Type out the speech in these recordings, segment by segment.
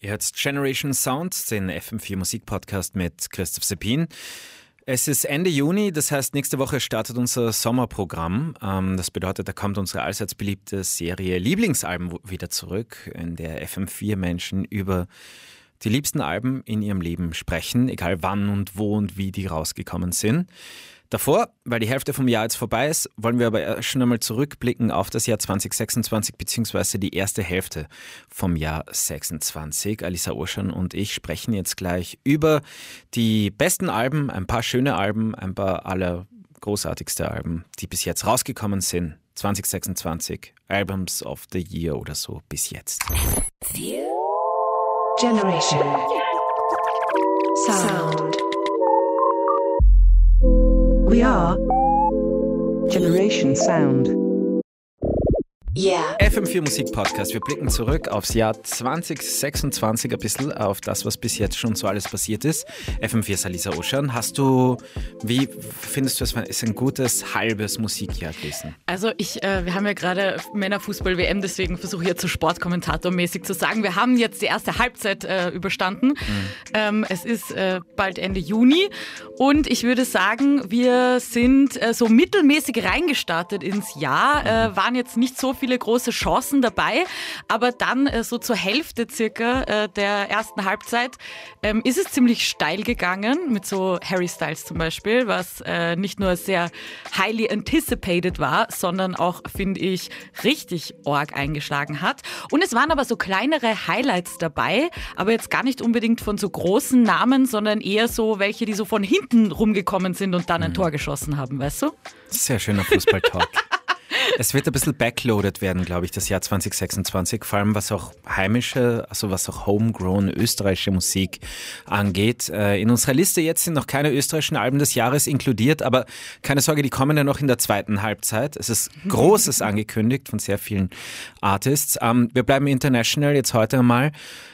Ihr hört Generation Sound, den FM4 Musikpodcast mit Christoph Seppin. Es ist Ende Juni, das heißt, nächste Woche startet unser Sommerprogramm. Das bedeutet, da kommt unsere allseits beliebte Serie Lieblingsalben wieder zurück, in der FM4 Menschen über die liebsten Alben in ihrem Leben sprechen, egal wann und wo und wie die rausgekommen sind. Davor, weil die Hälfte vom Jahr jetzt vorbei ist, wollen wir aber schon einmal zurückblicken auf das Jahr 2026 beziehungsweise die erste Hälfte vom Jahr 26. Alisa Oschan und ich sprechen jetzt gleich über die besten Alben, ein paar schöne Alben, ein paar aller großartigste Alben, die bis jetzt rausgekommen sind. 2026, Albums of the Year oder so bis jetzt. Generation Sound. We are Generation Sound. Yeah. FM4 Musikpodcast. Wir blicken zurück aufs Jahr 2026 ein bisschen, auf das, was bis jetzt schon so alles passiert ist. FM4 ist Alisa Oschan. Wie findest du, es ist ein gutes, halbes Musikjahr gewesen? Also wir haben ja gerade Männerfußball-WM, deswegen versuche ich jetzt so sportkommentatormäßig zu sagen, wir haben jetzt die erste Halbzeit überstanden. Es ist bald Ende Juni und ich würde sagen, wir sind so mittelmäßig reingestartet ins Jahr, waren jetzt nicht so viele große Chancen dabei, aber dann so zur Hälfte circa der ersten Halbzeit ist es ziemlich steil gegangen, mit so Harry Styles zum Beispiel, was nicht nur sehr highly anticipated war, sondern auch, finde ich, richtig arg eingeschlagen hat. Und es waren aber so kleinere Highlights dabei, aber jetzt gar nicht unbedingt von so großen Namen, sondern eher so welche, die so von hinten rumgekommen sind und dann ein Tor geschossen haben, weißt du? Sehr schöner Fußballtalk. Es wird ein bisschen backloaded werden, glaube ich, das Jahr 2026, vor allem was auch heimische, also was auch homegrown österreichische Musik angeht. In unserer Liste jetzt sind noch keine österreichischen Alben des Jahres inkludiert, aber keine Sorge, die kommen ja noch in der zweiten Halbzeit. Es ist Großes angekündigt von sehr vielen Artists. Wir bleiben international jetzt heute einmal.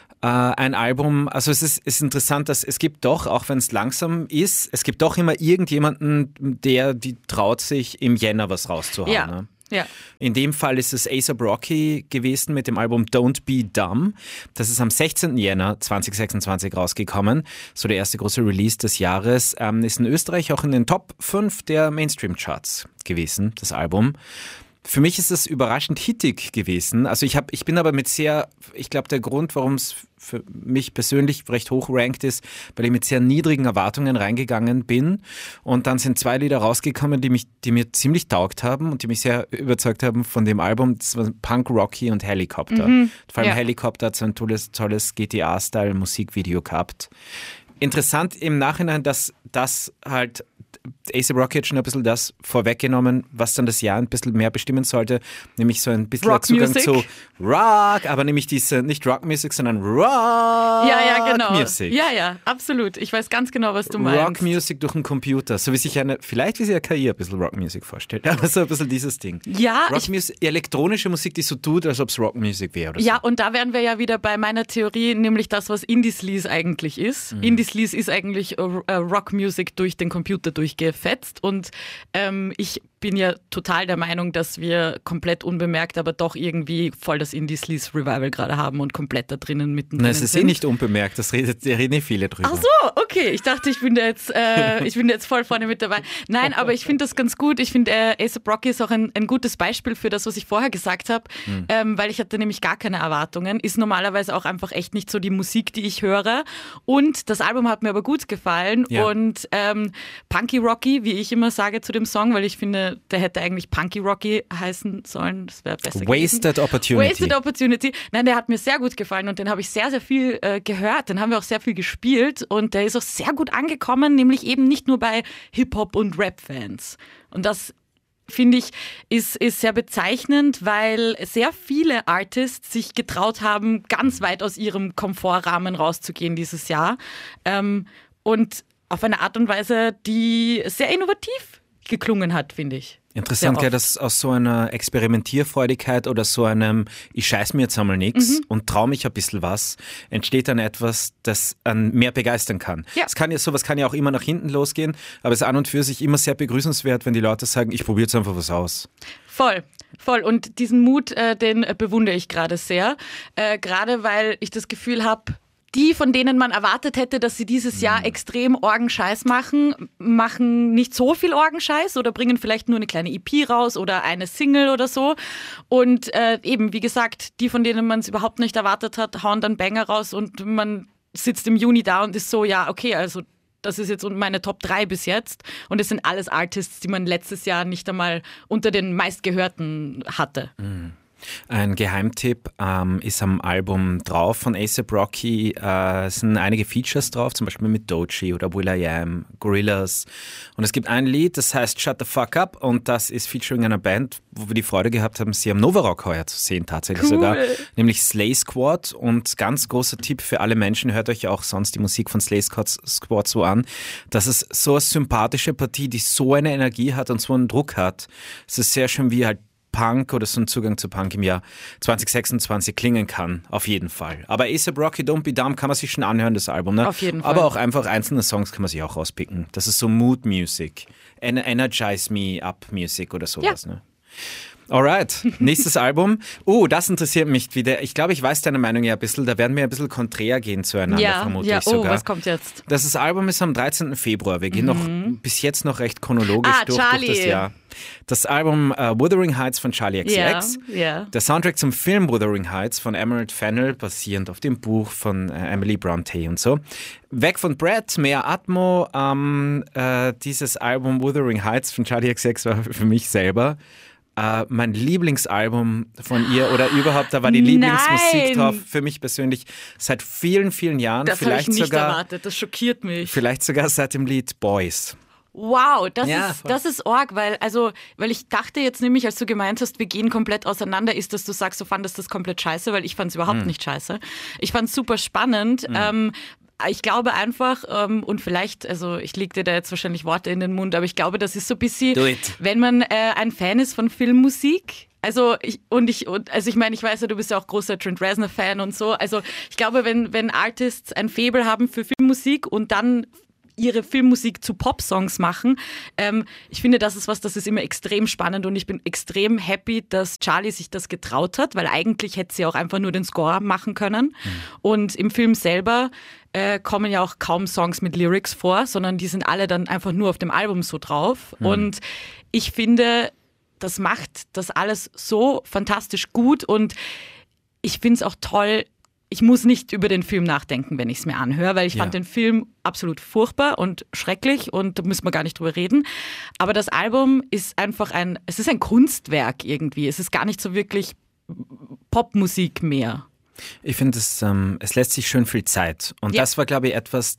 Ein Album, also es ist interessant, dass es gibt doch, auch wenn es langsam ist, es gibt doch immer irgendjemanden, die traut sich im Jänner was rauszuhauen. Ja. Ne? Ja. In dem Fall ist es A$AP Rocky gewesen mit dem Album Don't Be Dumb. Das ist am 16. Jänner 2026 rausgekommen. So der erste große Release des Jahres. Ist in Österreich auch in den Top 5 der Mainstream-Charts gewesen, das Album. Für mich ist es überraschend hittig gewesen. Also ich bin aber ich glaube, der Grund, warum es für mich persönlich recht hoch rankt ist, weil ich mit sehr niedrigen Erwartungen reingegangen bin. Und dann sind 2 Lieder rausgekommen, die mir ziemlich taugt haben und die mich sehr überzeugt haben von dem Album. Das war Punk Rocky und Helicopter. Vor allem Helicopter hat so ein tolles GTA-Style-Musikvideo gehabt. Interessant im Nachhinein, dass das halt A$AP Rocky hat schon ein bisschen das vorweggenommen, was dann das Jahr ein bisschen mehr bestimmen sollte, nämlich so ein bisschen Rock Zugang Music. zu Rock, aber nämlich diese, nicht Rock Music, sondern Rock Ja, genau. Music. Ja, absolut. Ich weiß ganz genau, was du meinst. Rock Music durch einen Computer, so wie sich vielleicht wie sich eine KI ein bisschen Rock Music vorstellt, aber so ein bisschen dieses Ding. Ja, Rock Music, elektronische Musik, die so tut, als ob es Rock Music wäre oder so. Ja, und da wären wir ja wieder bei meiner Theorie, nämlich das, was Indie-Sleaze eigentlich ist. Indie-Sleaze ist eigentlich Rock-Music durch den Computer durchgefetzt und ich bin ja total der Meinung, dass wir komplett unbemerkt, aber doch irgendwie voll das Indie-Sleaze-Revival gerade haben und komplett da drinnen mittendrin Nein, es ist sind. nicht unbemerkt, da reden nicht viele drüber. Ach so, okay. Ich dachte, ich bin da jetzt voll vorne mit dabei. Nein, aber ich finde das ganz gut. Ich finde, A$AP Rocky ist auch ein gutes Beispiel für das, was ich vorher gesagt habe, weil ich hatte nämlich gar keine Erwartungen. Ist normalerweise auch einfach echt nicht so die Musik, die ich höre. Und das Album hat mir aber gut gefallen. Ja. Und Punky Rocky, wie ich immer sage zu dem Song, weil ich finde, der hätte eigentlich Punky Rocky heißen sollen. Das wäre besser gewesen. Wasted Opportunity. Wasted Opportunity. Nein, der hat mir sehr gut gefallen und den habe ich sehr, sehr viel gehört. Den haben wir auch sehr viel gespielt und der ist auch sehr gut angekommen, nämlich eben nicht nur bei Hip-Hop- und Rap-Fans. Und das, finde ich, ist sehr bezeichnend, weil sehr viele Artists sich getraut haben, ganz weit aus ihrem Komfortrahmen rauszugehen dieses Jahr. Und auf eine Art und Weise, die sehr innovativ geklungen hat, finde ich. Interessant, gell, dass aus so einer Experimentierfreudigkeit oder so einem ich scheiß mir jetzt einmal nichts und trau mich ein bisschen was, entsteht dann etwas, das einen mehr begeistern kann. Ja. Sowas kann ja auch immer nach hinten losgehen, aber es ist an und für sich immer sehr begrüßenswert, wenn die Leute sagen, ich probiere jetzt einfach was aus. Voll. Und diesen Mut, den bewundere ich gerade sehr. Gerade weil ich das Gefühl habe, die, von denen man erwartet hätte, dass sie dieses Jahr extrem Orgenscheiß machen nicht so viel Orgenscheiß oder bringen vielleicht nur eine kleine EP raus oder eine Single oder so. Und eben, wie gesagt, die, von denen man es überhaupt nicht erwartet hat, hauen dann Banger raus und man sitzt im Juni da und ist so, ja, okay, also das ist jetzt meine Top 3 bis jetzt. Und es sind alles Artists, die man letztes Jahr nicht einmal unter den meistgehörten hatte. Ein Geheimtipp ist am Album drauf von A$AP Rocky. Es sind einige Features drauf, zum Beispiel mit Doechii oder will.i.am, Gorillaz. Und es gibt ein Lied, das heißt Shut the Fuck Up und das ist featuring einer Band, wo wir die Freude gehabt haben, sie am Nova Rock heuer zu sehen, tatsächlich sogar, nämlich Slay Squad. Und ganz großer Tipp für alle Menschen, hört euch auch sonst die Musik von Slay Squad so an. Das ist so eine sympathische Partie, die so eine Energie hat und so einen Druck hat. Es ist sehr schön, wie halt Punk oder so ein Zugang zu Punk im Jahr 2026 klingen kann, auf jeden Fall. Aber A$AP Rocky, Don't Be Dumb kann man sich schon anhören, das Album. Ne? Auf jeden Fall. Aber auch einfach einzelne Songs kann man sich auch rauspicken. Das ist so Mood Music, Energize Me Up Music oder sowas. Ja. Ne? Alright, nächstes Album. Das interessiert mich wieder. Ich glaube, ich weiß deine Meinung ja ein bisschen. Da werden wir ein bisschen konträr gehen zueinander, vermutlich sogar. Was kommt jetzt? Das Album ist am 13. Februar. Wir gehen noch bis jetzt noch recht chronologisch durch das Jahr. Das Album Wuthering Heights von Charli XCX. Yeah. Der Soundtrack zum Film Wuthering Heights von Emerald Fennell, basierend auf dem Buch von Emily Bronte und so. Weg von Brad, mehr Atmo. Dieses Album Wuthering Heights von Charli XCX war für mich selber mein Lieblingsalbum von ihr oder überhaupt, da war die Lieblingsmusik drauf, für mich persönlich seit vielen, vielen Jahren. Das habe ich nicht erwartet, das schockiert mich. Vielleicht sogar seit dem Lied Boys. Wow, das ist arg, weil ich dachte jetzt nämlich, als du gemeint hast, wir gehen komplett auseinander, ist, dass du sagst, du fandest das komplett scheiße, weil ich fand es überhaupt nicht scheiße. Ich fand es super spannend. Ich glaube einfach, und vielleicht, also ich leg dir da jetzt wahrscheinlich Worte in den Mund, aber ich glaube, das ist so ein bisschen, wenn man ein Fan ist von Filmmusik. Also ich meine, ich weiß ja, du bist ja auch großer Trent Reznor-Fan und so. Also ich glaube, wenn Artists ein Faible haben für Filmmusik und dann ihre Filmmusik zu Popsongs machen. Ich finde, das ist immer extrem spannend und ich bin extrem happy, dass Charli sich das getraut hat, weil eigentlich hätte sie auch einfach nur den Score machen können. Und im Film selber kommen ja auch kaum Songs mit Lyrics vor, sondern die sind alle dann einfach nur auf dem Album so drauf. Und ich finde, das macht das alles so fantastisch gut und ich finde es auch toll. Ich muss nicht über den Film nachdenken, wenn ich es mir anhöre, weil ich fand den Film absolut furchtbar und schrecklich und da müssen wir gar nicht drüber reden. Aber das Album ist einfach ein Kunstwerk irgendwie. Es ist gar nicht so wirklich Popmusik mehr. Ich finde, es lässt sich schön viel Zeit. Und das war, glaube ich, etwas,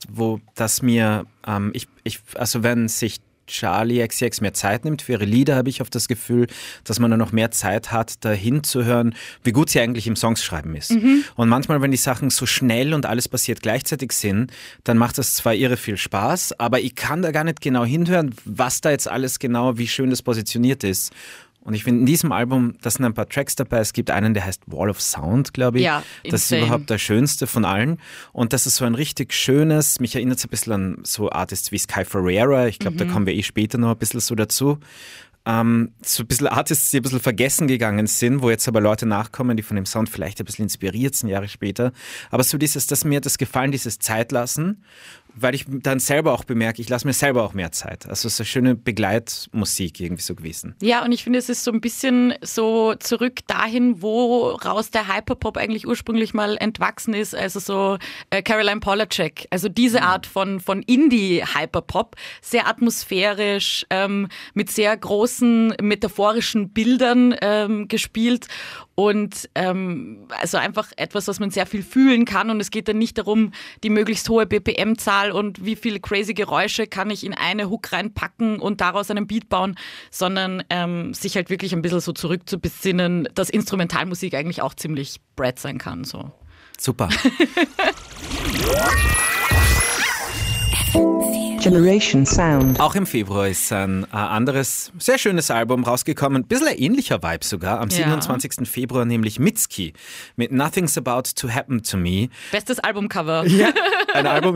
wenn sich Charli XCX mehr Zeit nimmt für ihre Lieder, habe ich oft das Gefühl, dass man dann noch mehr Zeit hat, dahin zu hören, wie gut sie eigentlich im Songschreiben ist. Und manchmal, wenn die Sachen so schnell und alles passiert gleichzeitig sind, dann macht das zwar irre viel Spaß, aber ich kann da gar nicht genau hinhören, was da jetzt alles genau, wie schön das positioniert ist. Und ich finde, in diesem Album, da sind ein paar Tracks dabei. Es gibt einen, der heißt Wall of Sound, glaube ich. Ja, das ist überhaupt der schönste von allen. Und das ist so ein richtig schönes, mich erinnert es ein bisschen an so Artists wie Sky Ferreira. Ich glaube, da kommen wir später noch ein bisschen so dazu. So ein bisschen Artists, die ein bisschen vergessen gegangen sind, wo jetzt aber Leute nachkommen, die von dem Sound vielleicht ein bisschen inspiriert sind, Jahre später. Aber so mir hat das gefallen, dieses Zeitlassen, weil ich dann selber auch bemerke, ich lasse mir selber auch mehr Zeit. Also so eine schöne Begleitmusik irgendwie so gewesen. Ja, und ich finde, es ist so ein bisschen so zurück dahin, woraus der Hyperpop eigentlich ursprünglich mal entwachsen ist. Also so Caroline Polachek. Also diese Art von Indie-Hyperpop. Sehr atmosphärisch, mit sehr großen metaphorischen Bildern gespielt. Und also einfach etwas, was man sehr viel fühlen kann. Und es geht dann nicht darum, die möglichst hohe BPM-Zahl und wie viele crazy Geräusche kann ich in eine Hook reinpacken und daraus einen Beat bauen, sondern sich halt wirklich ein bisschen so zurückzubesinnen, dass Instrumentalmusik eigentlich auch ziemlich Brad sein kann. So. Super. Generation Sound. Auch im Februar ist ein anderes, sehr schönes Album rausgekommen. Ein bisschen ein ähnlicher Vibe sogar. Am 27. Februar nämlich Mitski mit Nothing's About to Happen to Me. Bestes Albumcover. Ja, ein Album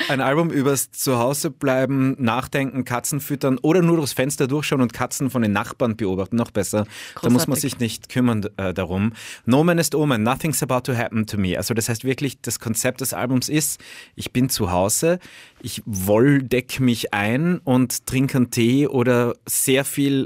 übers Zuhausebleiben, Nachdenken, Katzen füttern oder nur durchs Fenster durchschauen und Katzen von den Nachbarn beobachten. Noch besser. Großartig. Da muss man sich nicht kümmern darum. Nomen ist Omen, Nothing's About to Happen to Me. Also das heißt wirklich, das Konzept des Albums ist, ich bin zu Hause, ich deck mich ein und trinke einen Tee oder sehr viel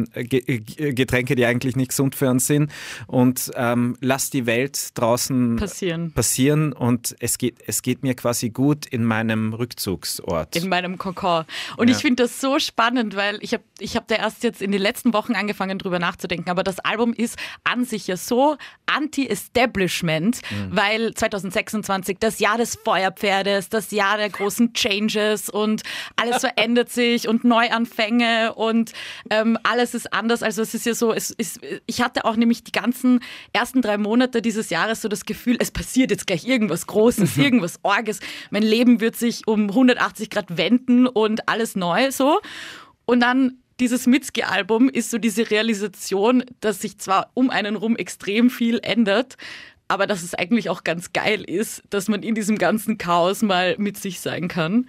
Getränke, die eigentlich nicht gesund für uns sind und lass die Welt draußen passieren und es geht mir quasi gut in meinem Rückzugsort. In meinem Kokon. Und ich finde das so spannend, weil ich hab da erst jetzt in den letzten Wochen angefangen drüber nachzudenken, aber das Album ist an sich ja so anti-Establishment, weil 2026 das Jahr des Feuerpferdes, das Jahr der großen Changes und alles verändert sich und Neuanfänge und alles ist anders. Also es ist ja so, ich hatte auch nämlich die ganzen ersten 3 Monate dieses Jahres so das Gefühl, es passiert jetzt gleich irgendwas Großes, irgendwas Orges. Mein Leben wird sich um 180 Grad wenden und alles neu so. Und dann dieses Mitski-Album ist so diese Realisation, dass sich zwar um einen rum extrem viel ändert, aber dass es eigentlich auch ganz geil ist, dass man in diesem ganzen Chaos mal mit sich sein kann.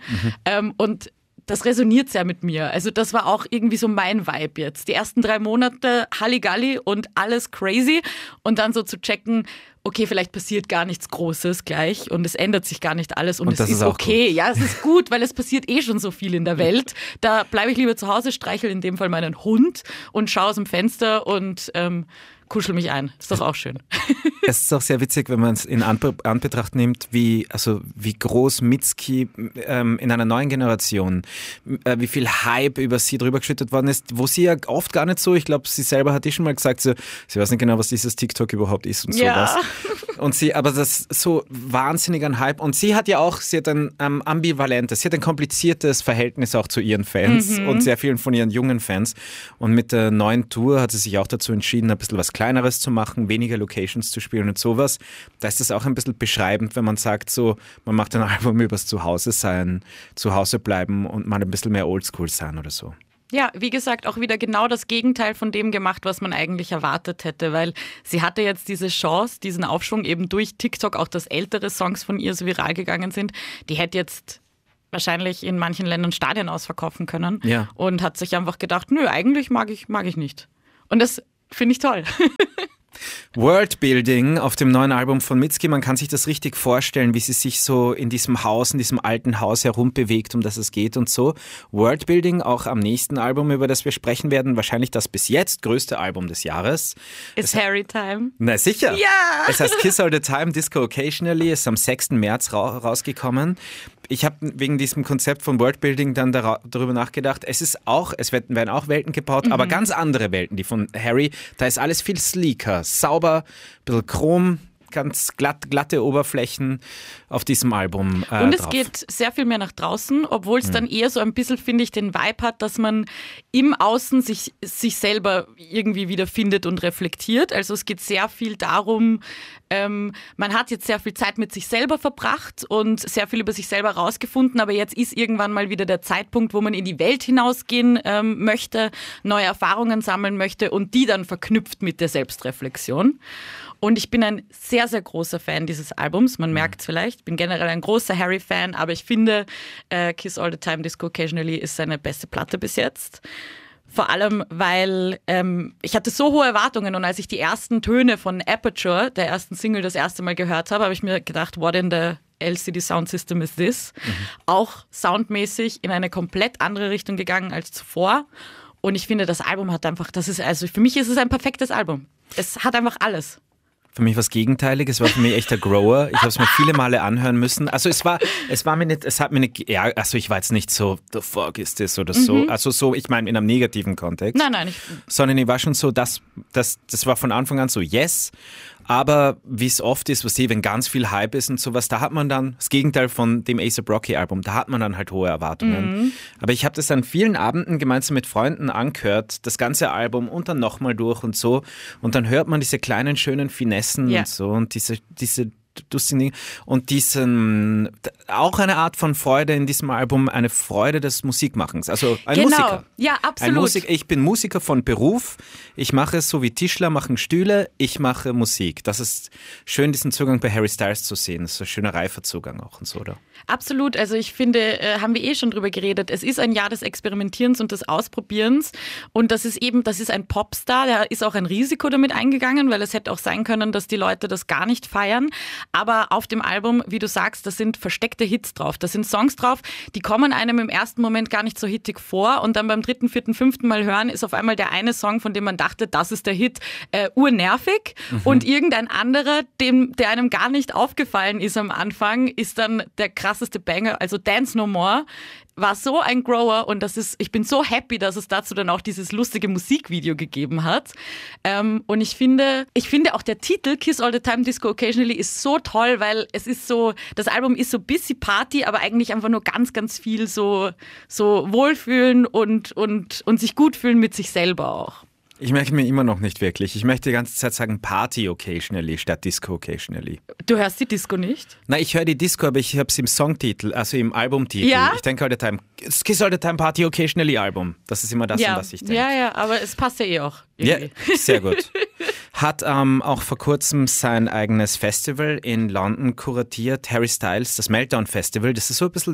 Und das resoniert sehr mit mir. Also das war auch irgendwie so mein Vibe jetzt. Die ersten 3 Monate Halligalli und alles crazy und dann so zu checken, okay, vielleicht passiert gar nichts Großes gleich und es ändert sich gar nicht alles und es ist okay. Gut. Ja, es ist gut, weil es passiert eh schon so viel in der Welt. Da bleibe ich lieber zu Hause, streichel in dem Fall meinen Hund und schaue aus dem Fenster und kuschel mich ein. Ist doch auch schön. Es ist auch sehr witzig, wenn man es in Anbetracht nimmt, wie groß Mitski in einer neuen Generation, wie viel Hype über sie drüber geschüttet worden ist, wo sie ja oft gar nicht so, ich glaube, sie selber hat schon mal gesagt, sie weiß nicht genau, was dieses TikTok überhaupt ist und sowas. Und aber das ist so wahnsinnig ein Hype. Und sie hat ein ambivalentes, sie hat ein kompliziertes Verhältnis auch zu ihren Fans und sehr vielen von ihren jungen Fans. Und mit der neuen Tour hat sie sich auch dazu entschieden, ein bisschen was Kleineres zu machen, weniger Locations zu spielen und sowas. Da ist das auch ein bisschen beschreibend, wenn man sagt, so, man macht ein Album übers Zuhause sein, zu Hause bleiben und mal ein bisschen mehr Oldschool sein oder so. Ja, wie gesagt, auch wieder genau das Gegenteil von dem gemacht, was man eigentlich erwartet hätte, weil sie hatte jetzt diese Chance, diesen Aufschwung eben durch TikTok, auch dass ältere Songs von ihr so viral gegangen sind, die hätte jetzt wahrscheinlich in manchen Ländern Stadien ausverkaufen können und hat sich einfach gedacht, nö, eigentlich mag ich nicht. Und das finde ich toll. Worldbuilding auf dem neuen Album von Mitski, man kann sich das richtig vorstellen, wie sie sich so in diesem alten Haus herumbewegt, um das es geht und so. Worldbuilding auch am nächsten Album, über das wir sprechen werden, wahrscheinlich das bis jetzt größte Album des Jahres. Ist Harry Time? Na sicher. Ja! Es heißt Kiss All the Time, Disco Occasionally, ist am 6. März rausgekommen. Ich habe wegen diesem Konzept von Worldbuilding dann darüber nachgedacht, es werden auch Welten gebaut, aber ganz andere Welten, die von Harry, da ist alles viel sleeker, sauber, ein bisschen chrom, ganz glatte Oberflächen auf diesem Album Und es drauf. geht sehr viel mehr nach draußen, obwohl es dann eher so ein bisschen, finde ich, den Vibe hat, dass man im Außen sich selber irgendwie wieder findet und reflektiert. Also es geht sehr viel darum, man hat jetzt sehr viel Zeit mit sich selber verbracht und sehr viel über sich selber rausgefunden, aber jetzt ist irgendwann mal wieder der Zeitpunkt, wo man in die Welt hinausgehen möchte, neue Erfahrungen sammeln möchte und die dann verknüpft mit der Selbstreflexion. Und ich bin ein sehr, sehr großer Fan dieses Albums. Man merkt es vielleicht. Ich bin generell ein großer Harry-Fan, aber ich finde, Kiss All the Time, Disco Occasionally ist seine beste Platte bis jetzt. Vor allem, weil ich hatte so hohe Erwartungen und als ich die ersten Töne von Aperture, der ersten Single, das erste Mal gehört habe, habe ich mir gedacht, what in the LCD Sound System is this? Auch soundmäßig in eine komplett andere Richtung gegangen als zuvor. Und ich finde, das Album hat einfach, für mich ist es ein perfektes Album. Es hat einfach alles. Für mich was Gegenteiliges, war für mich echt der Grower. Ich habe es mir viele Male anhören müssen. Also ich war jetzt nicht so, the fuck is this oder so. Also so, ich meine in einem negativen Kontext. Nein. Sondern ich war schon so, das war von Anfang an so, yes. Aber wie es oft ist, wenn ganz viel Hype ist und sowas, da hat man dann, das Gegenteil von dem A$AP Rocky Album, da hat man dann halt hohe Erwartungen. Aber ich habe das an vielen Abenden gemeinsam mit Freunden angehört, das ganze Album und dann nochmal durch und so. Und dann hört man diese kleinen, schönen Finessen und so und diese lustigen Dingen. Und auch eine Art von Freude in diesem Album, eine Freude des Musikmachens. Also ein Musiker. Ja, absolut. Ich bin Musiker von Beruf. Ich mache es so wie Tischler machen Stühle. Ich mache Musik. Das ist schön, diesen Zugang bei Harry Styles zu sehen. Das ist ein schöner reifer Zugang auch und so, oder? Absolut. Also ich finde, haben wir schon drüber geredet, es ist ein Jahr des Experimentierens und des Ausprobierens und das ist ein Popstar, der ist auch ein Risiko damit eingegangen, weil es hätte auch sein können, dass die Leute das gar nicht feiern, aber auf dem Album, wie du sagst, da sind versteckte Hits drauf, da sind Songs drauf, die kommen einem im ersten Moment gar nicht so hittig vor und dann beim 3., 4., 5. Mal hören ist auf einmal der eine Song, von dem man dachte, das ist der Hit, urnervig und irgendein anderer, der einem gar nicht aufgefallen ist am Anfang, ist dann der krasseste Banger, also Dance No More, war so ein Grower und ich bin so happy, dass es dazu dann auch dieses lustige Musikvideo gegeben hat. Und ich finde auch der Titel Kiss All the Time, Disco Occasionally ist so toll, weil es ist so, das Album ist so busy Party, aber eigentlich einfach nur ganz, ganz viel so wohlfühlen und sich gut fühlen mit sich selber auch. Ich merke mir immer noch nicht wirklich. Ich möchte die ganze Zeit sagen Party occasionally statt Disco occasionally. Du hörst die Disco nicht? Nein, ich höre die Disco, aber ich habe es im Songtitel, also im Albumtitel. Ja? Ich denke all the time, Kiss All the Time Party occasionally Album. Das ist immer das, an was ich denke. Ja, aber es passt ja eh auch irgendwie. Ja, sehr gut. Hat auch vor kurzem sein eigenes Festival in London kuratiert, Harry Styles, das Meltdown Festival. Das ist so ein bisschen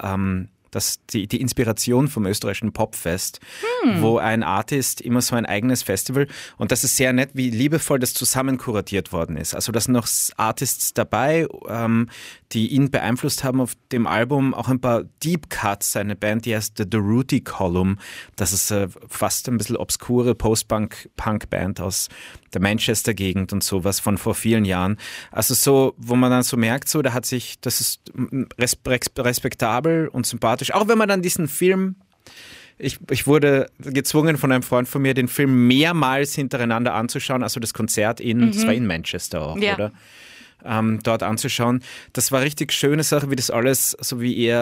die Inspiration vom österreichischen Popfest, wo ein Artist immer so ein eigenes Festival und das ist sehr nett, wie liebevoll das zusammen kuratiert worden ist. Also da sind noch Artists dabei, die ihn beeinflusst haben auf dem Album, auch ein paar Deep Cuts, eine Band, die heißt The Durutti Column, das ist fast ein bisschen obskure Post-Punk-Band aus der Manchester-Gegend und sowas von vor vielen Jahren. Also so, wo man dann so merkt, so, das ist respektabel und sympathisch. Auch wenn man dann diesen Film, ich wurde gezwungen von einem Freund von mir, den Film mehrmals hintereinander anzuschauen, also das Konzert das war in Manchester auch, ja. oder? Dort anzuschauen. Das war richtig schöne Sache, wie das alles, so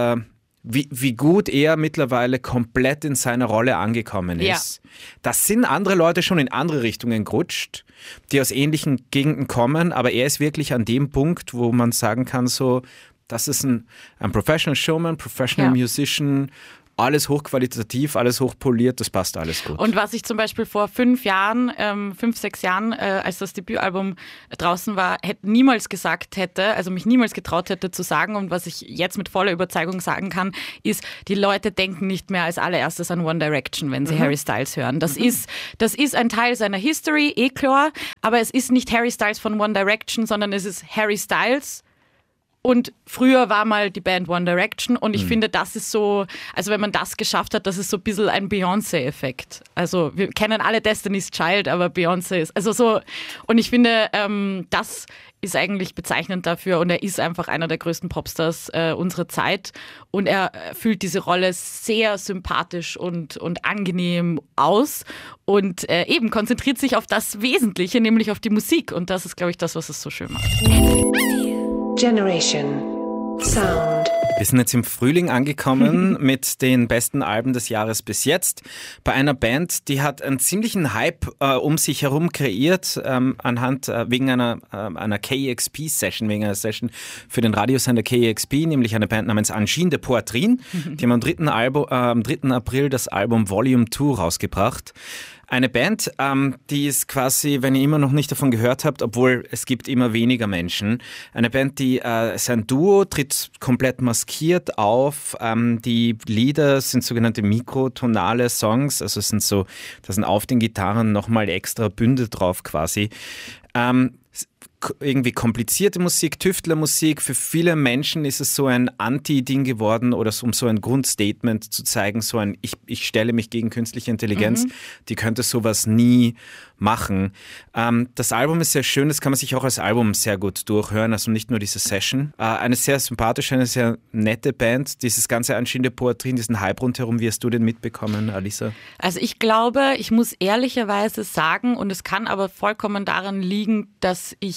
wie gut er mittlerweile komplett in seiner Rolle angekommen ist. Ja. Das sind andere Leute schon in andere Richtungen gerutscht, die aus ähnlichen Gegenden kommen, aber er ist wirklich an dem Punkt, wo man sagen kann, so, das ist ein Professional Showman, Professional Musician, alles hochqualitativ, alles hochpoliert, das passt alles gut. Und was ich zum Beispiel vor 5, 6 Jahren, als das Debütalbum draußen war, mich niemals getraut hätte zu sagen und was ich jetzt mit voller Überzeugung sagen kann, ist, die Leute denken nicht mehr als allererstes an One Direction, wenn sie Harry Styles hören. Das ist ein Teil seiner History, klar, aber es ist nicht Harry Styles von One Direction, sondern es ist Harry Styles. Und früher war mal die Band One Direction und ich finde, das ist so, also wenn man das geschafft hat, das ist so ein bisschen ein Beyoncé-Effekt. Also wir kennen alle Destiny's Child, aber Beyoncé ist, also so, und ich finde, das ist eigentlich bezeichnend dafür und er ist einfach einer der größten Popstars unserer Zeit und er füllt diese Rolle sehr sympathisch und angenehm aus und eben konzentriert sich auf das Wesentliche, nämlich auf die Musik und das ist, glaube ich, das, was es so schön macht. Generation Sound. Wir sind jetzt im Frühling angekommen mit den besten Alben des Jahres bis jetzt. Bei einer Band, die hat einen ziemlichen Hype um sich herum kreiert, wegen einer KEXP-Session, wegen einer Session für den Radiosender KEXP, nämlich eine Band namens Angine de Poitrine. Die haben am 3. April das Album Volume 2 rausgebracht. Eine Band, die ist quasi, wenn ihr immer noch nicht davon gehört habt, obwohl es gibt immer weniger Menschen, eine Band, die ist ein Duo, tritt komplett maskiert auf. Die Lieder sind sogenannte mikrotonale Songs, also da sind auf den Gitarren nochmal extra Bündel drauf quasi. Irgendwie komplizierte Musik, Tüftlermusik. Für viele Menschen ist es so ein Anti-Ding geworden oder um so ein Grundstatement zu zeigen, so ein ich stelle mich gegen künstliche Intelligenz, die könnte sowas nie machen. Das Album ist sehr schön, das kann man sich auch als Album sehr gut durchhören, also nicht nur diese Session. Eine sehr sympathische, eine sehr nette Band. Dieses ganze Angine de Poitrine, diesen Hype rundherum, wie hast du den mitbekommen, Alisa? Also ich glaube, ich muss ehrlicherweise sagen, und es kann aber vollkommen daran liegen, dass ich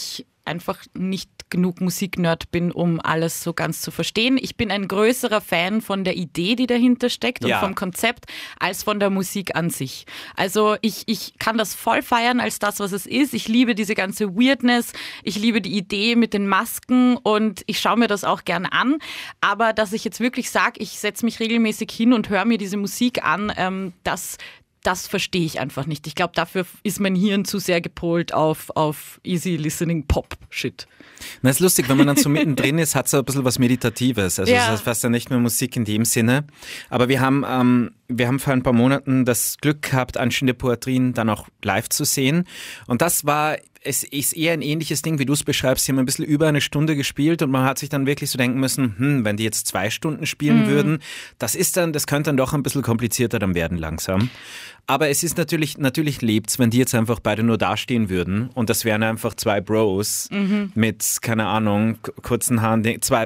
einfach nicht genug Musiknerd bin, um alles so ganz zu verstehen. Ich bin ein größerer Fan von der Idee, die dahinter steckt und vom Konzept, als von der Musik an sich. Also ich kann das voll feiern als das, was es ist. Ich liebe diese ganze Weirdness, ich liebe die Idee mit den Masken und ich schaue mir das auch gern an. Aber dass ich jetzt wirklich sage, ich setze mich regelmäßig hin und höre mir diese Musik an, das verstehe ich einfach nicht. Ich glaube, dafür ist mein Hirn zu sehr gepolt auf easy listening Pop-Shit. Na, ist lustig, wenn man dann so mittendrin ist, hat es ein bisschen was Meditatives. Also das heißt fast ja nicht mehr Musik in dem Sinne. Aber wir haben vor ein paar Monaten das Glück gehabt, Anstände Poitrine dann auch live zu sehen. Und das war... Es ist eher ein ähnliches Ding, wie du es beschreibst. Sie haben ein bisschen über eine Stunde gespielt und man hat sich dann wirklich so denken müssen, wenn die jetzt 2 Stunden spielen würden, das könnte dann doch ein bisschen komplizierter dann werden langsam. Aber es ist natürlich lebt's, wenn die jetzt einfach beide nur dastehen würden und das wären einfach 2 Bros mit, keine Ahnung, kurzen Haaren, 2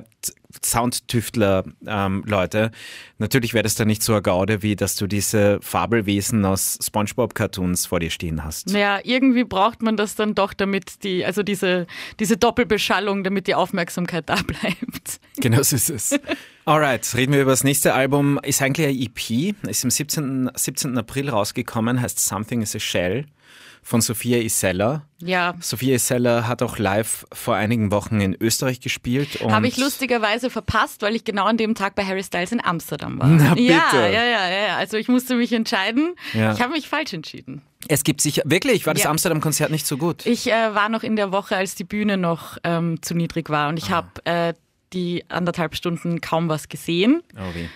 Soundtüftler-Leute. Natürlich wäre das dann nicht so eine Gaude, wie dass du diese Fabelwesen aus SpongeBob-Cartoons vor dir stehen hast. Naja, irgendwie braucht man das dann doch, damit diese Doppelbeschallung, damit die Aufmerksamkeit da bleibt. Genau so ist es. Alright, reden wir über das nächste Album. Ist eigentlich ein EP, ist am 17. April rausgekommen, heißt Something is a Shell von Sophia Isella. Ja. Sophia Isella hat auch live vor einigen Wochen in Österreich gespielt. Habe ich lustigerweise verpasst, weil ich genau an dem Tag bei Harry Styles in Amsterdam war. Na bitte. Ja. Also ich musste mich entscheiden. Ja. Ich habe mich falsch entschieden. Es gibt sicher, wirklich, war das Amsterdam-Konzert nicht so gut? Ich war noch in der Woche, als die Bühne noch zu niedrig war und ich habe die 1,5 Stunden kaum was gesehen. Oh wie.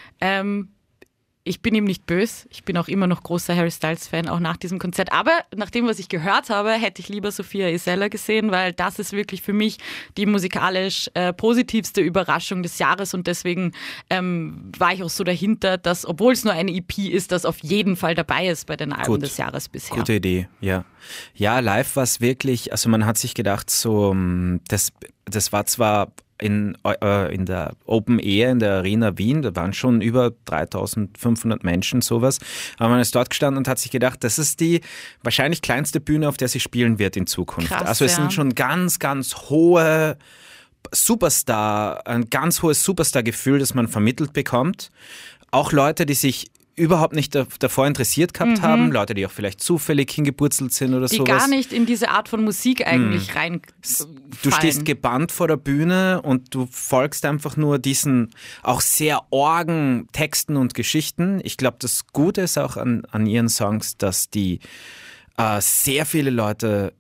Ich bin ihm nicht böse. Ich bin auch immer noch großer Harry Styles-Fan, auch nach diesem Konzert. Aber nach dem, was ich gehört habe, hätte ich lieber Sophia Isella gesehen, weil das ist wirklich für mich die musikalisch positivste Überraschung des Jahres. Und deswegen war ich auch so dahinter, dass, obwohl es nur eine EP ist, das auf jeden Fall dabei ist bei den Alben des Jahres bisher. Gute Idee, ja. Ja, live war es wirklich, also man hat sich gedacht, so, das war zwar in der Open Air in der Arena Wien, da waren schon über 3500 Menschen, sowas. Aber man ist dort gestanden und hat sich gedacht, das ist die wahrscheinlich kleinste Bühne, auf der sie spielen wird in Zukunft. Krass, also es sind schon ganz, ganz hohe ein ganz hohes Superstar-Gefühl, das man vermittelt bekommt. Auch Leute, die sich überhaupt nicht davor interessiert gehabt haben, Leute, die auch vielleicht zufällig hingepurzelt sind oder die sowas. Die gar nicht in diese Art von Musik eigentlich rein. Du stehst gebannt vor der Bühne und du folgst einfach nur diesen auch sehr orgen Texten und Geschichten. Ich glaube, das Gute ist auch an ihren Songs, dass die sehr viele Leute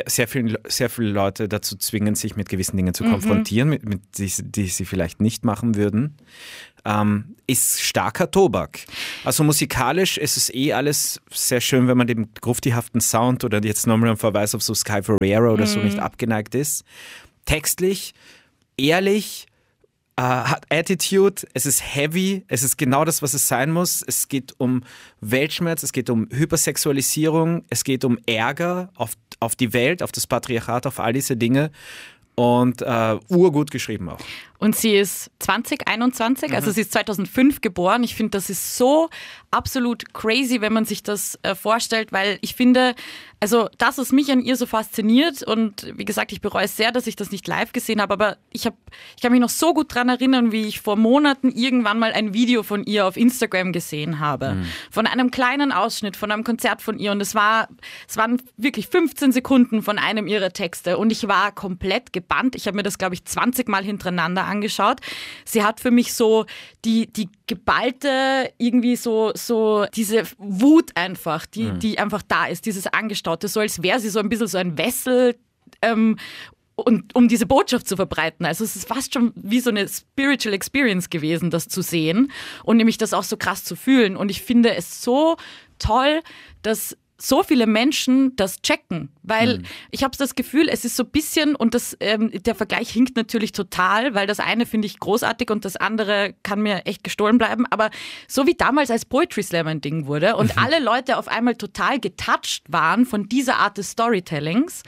dazu zwingen, sich mit gewissen Dingen zu konfrontieren, die sie vielleicht nicht machen würden. Ist starker Tobak. Also musikalisch ist es alles sehr schön, wenn man dem gruftihaften Sound oder jetzt nochmal ein Verweis auf so Sky Ferreira oder so nicht abgeneigt ist. Textlich, ehrlich, hat Attitude, es ist heavy, es ist genau das, was es sein muss. Es geht um Weltschmerz, es geht um Hypersexualisierung, es geht um Ärger auf die Welt, auf das Patriarchat, auf all diese Dinge. Und urgut geschrieben auch. Und sie ist 2021, also sie ist 2005 geboren. Ich finde, das ist so absolut crazy, wenn man sich das vorstellt, weil ich finde, also das, was mich an ihr so fasziniert und wie gesagt, ich bereue es sehr, dass ich das nicht live gesehen habe, aber ich kann mich noch so gut daran erinnern, wie ich vor Monaten irgendwann mal ein Video von ihr auf Instagram gesehen habe. Von einem kleinen Ausschnitt, von einem Konzert von ihr und es waren wirklich 15 Sekunden von einem ihrer Texte und ich war komplett gebannt. Ich habe mir das, glaube ich, 20 Mal hintereinander angeschaut. Sie hat für mich so die geballte, irgendwie so diese Wut einfach, die einfach da ist, dieses Angestaute, so als wäre sie so ein bisschen so ein Wessel, und um diese Botschaft zu verbreiten. Also es ist fast schon wie so eine Spiritual Experience gewesen, das zu sehen und nämlich das auch so krass zu fühlen. Und ich finde es so toll, dass so viele Menschen das checken, weil ich habe das Gefühl, es ist so ein bisschen, und der Vergleich hinkt natürlich total, weil das eine finde ich großartig und das andere kann mir echt gestohlen bleiben, aber so wie damals als Poetry Slam ein Ding wurde und alle Leute auf einmal total getouched waren von dieser Art des Storytellings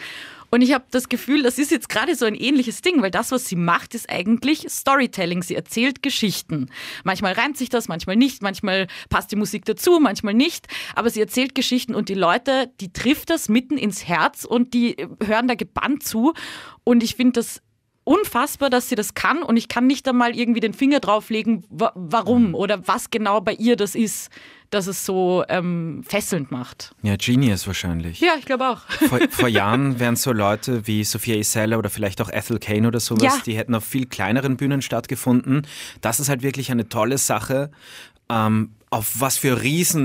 Und ich habe das Gefühl, das ist jetzt gerade so ein ähnliches Ding, weil das, was sie macht, ist eigentlich Storytelling. Sie erzählt Geschichten. Manchmal reimt sich das, manchmal nicht, manchmal passt die Musik dazu, manchmal nicht. Aber sie erzählt Geschichten und die Leute, die trifft das mitten ins Herz und die hören da gebannt zu. Und ich finde das unfassbar, dass sie das kann und ich kann nicht einmal irgendwie den Finger drauflegen, warum oder was genau bei ihr das ist, dass es so fesselnd macht. Ja, Genius wahrscheinlich. Ja, ich glaube auch. Vor Jahren wären so Leute wie Sophia Isella oder vielleicht auch Ethel Cain oder sowas, die hätten auf viel kleineren Bühnen stattgefunden. Das ist halt wirklich eine tolle Sache. Auf was für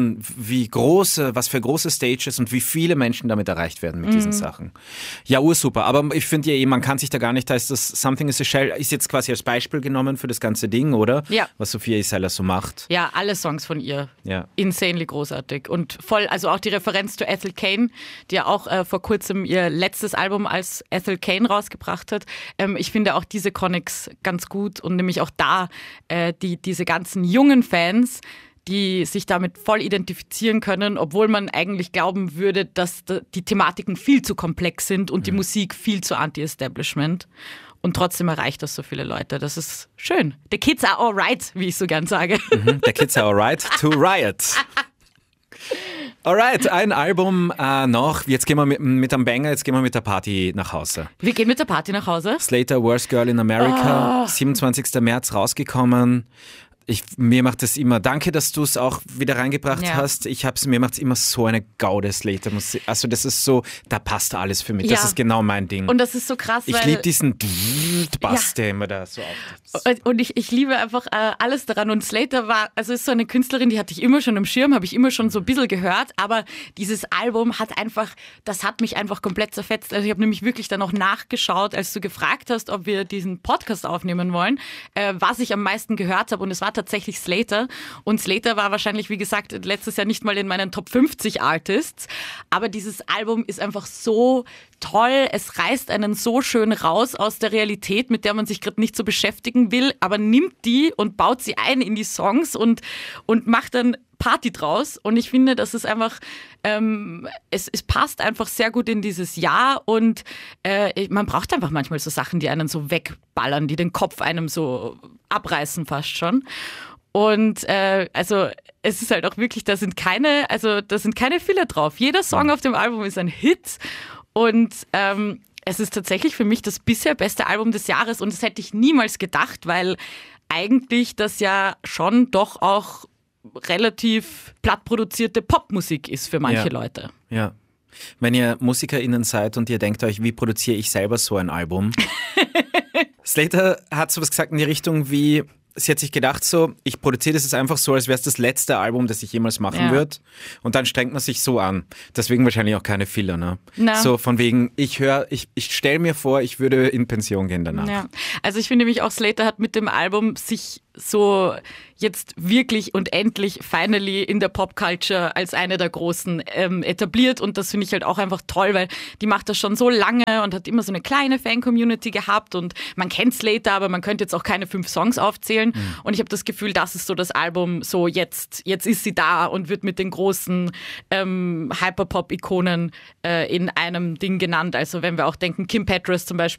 was für große Stages und wie viele Menschen damit erreicht werden mit diesen Sachen. Ja, ursuper. Aber ich finde ja man kann sich da gar nicht, da ist das Something is a Shell, ist jetzt quasi als Beispiel genommen für das ganze Ding, oder? Ja. Was Sophia Isella so macht. Ja, alle Songs von ihr. Ja. Insanely großartig. Und voll, also auch die Referenz zu Ethel Cain, die ja auch vor kurzem ihr letztes Album als Ethel Cain rausgebracht hat. Ich finde auch diese Conics ganz gut und nämlich auch da diese ganzen jungen Fans, die sich damit voll identifizieren können, obwohl man eigentlich glauben würde, dass die Thematiken viel zu komplex sind und die Musik viel zu anti-Establishment. Und trotzdem erreicht das so viele Leute. Das ist schön. The kids are alright, wie ich so gern sage. The kids are alright to riot. Alright, ein Album noch. Jetzt gehen wir mit einem Banger, jetzt gehen wir mit der Party nach Hause. Wir gehen mit der Party nach Hause. Slater, Worst Girl in America, 27. März rausgekommen. Mir macht es immer, danke, dass du es auch wieder reingebracht hast. Mir macht es immer so eine Gaude, Slater. Also das ist so, da passt alles für mich. Das ist genau mein Ding. Und das ist so krass, ich liebe diesen Bass, der immer da so auf. Und ich liebe einfach alles daran. Und Slater ist so eine Künstlerin, die hatte ich immer schon im Schirm, habe ich immer schon so ein bisschen gehört. Aber dieses Album das hat mich einfach komplett zerfetzt. Also ich habe nämlich wirklich dann auch nachgeschaut, als du gefragt hast, ob wir diesen Podcast aufnehmen wollen, was ich am meisten gehört habe. Und es war tatsächlich Slater. Und Slater war wahrscheinlich, wie gesagt, letztes Jahr nicht mal in meinen Top 50 Artists. Aber dieses Album ist einfach so toll. Es reißt einen so schön raus aus der Realität, mit der man sich gerade nicht so beschäftigen will, aber nimmt die und baut sie ein in die Songs und macht dann Party draus. Und ich finde, das ist einfach, es passt einfach sehr gut in dieses Jahr und man braucht einfach manchmal so Sachen, die einen so wegballern, die den Kopf einem so abreißen fast schon. Und also es ist halt auch wirklich, da sind keine Filler drauf. Jeder Song auf dem Album ist ein Hit und es ist tatsächlich für mich das bisher beste Album des Jahres und das hätte ich niemals gedacht, weil eigentlich das ja schon doch auch relativ platt produzierte Popmusik ist für manche Leute. Ja. Wenn ihr MusikerInnen seid und ihr denkt euch, wie produziere ich selber so ein Album? Slater hat sowas gesagt in die Richtung wie, sie hat sich gedacht so, ich produziere das jetzt einfach so, als wäre es das letzte Album, das ich jemals machen würde. Und dann strengt man sich so an. Deswegen wahrscheinlich auch keine Filler, ne? So von wegen, ich stelle mir vor, ich würde in Pension gehen danach. Ja. Also ich finde nämlich auch, Slater hat mit dem Album sich so jetzt wirklich und endlich finally in der Popculture als eine der Großen etabliert und das finde ich halt auch einfach toll, weil die macht das schon so lange und hat immer so eine kleine Fan-Community gehabt und man kennt Slater, aber man könnte jetzt auch keine 5 Songs aufzählen und ich habe das Gefühl, das ist so das Album, so jetzt ist sie da und wird mit den großen Hyperpop-Ikonen in einem Ding genannt, also wenn wir auch denken, Kim Petras zum Beispiel